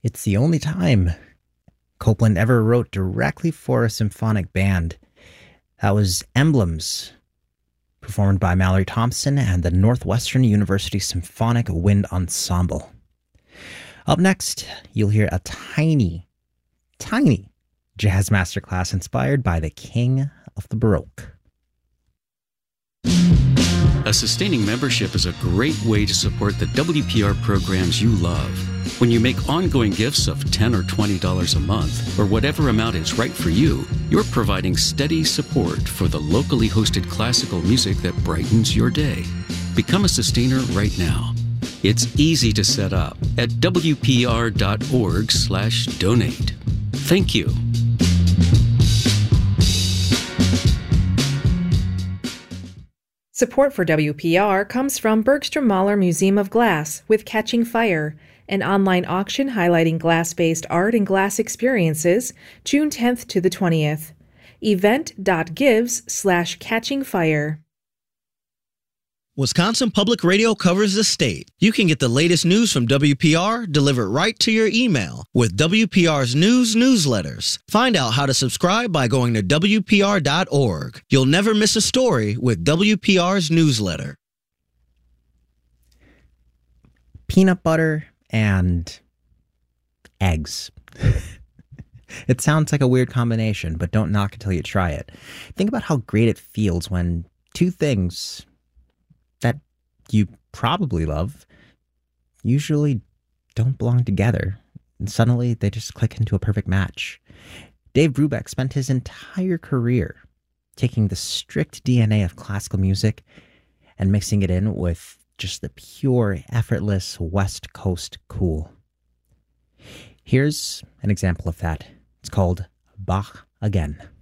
It's the only time Copland ever wrote directly for a symphonic band. That was Emblems, performed by Mallory Thompson and the Northwestern University Symphonic Wind Ensemble. Up next, you'll hear a tiny jazz masterclass inspired by the King of the Baroque. A sustaining membership is a great way to support the WPR programs you love. When you make ongoing gifts of $10 or $20 a month, or whatever amount is right for you, you're providing steady support for the locally hosted classical music that brightens your day. Become a sustainer right now. It's easy to set up at wpr.org/donate. Thank you. Support for WPR comes from Bergstrom Mahler Museum of Glass with Catching Fire, an online auction highlighting glass-based art and glass experiences, June 10th to the 20th. Event.gives/catchingfire. Wisconsin Public Radio covers the state. You can get the latest news from WPR delivered right to your email with WPR's news newsletters. Find out how to subscribe by going to WPR.org. You'll never miss a story with WPR's newsletter. Peanut butter and eggs. It sounds like a weird combination, but don't knock it till you try it. Think about how great it feels when two things that you probably love usually don't belong together, and suddenly they just click into a perfect match. Dave Brubeck spent his entire career taking the strict DNA of classical music and mixing it in with just the pure, effortless West Coast cool. Here's an example of that. It's called Bach Again.